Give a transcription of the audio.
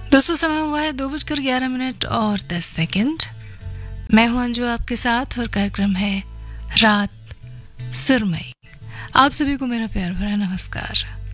दोस्तों समय हुआ है 2:11 और 10 सेकंड। मैं हूं अंजू आपके साथ और कार्यक्रम है रात सुरमई। आप सभी को मेरा प्यार भरा नमस्कार।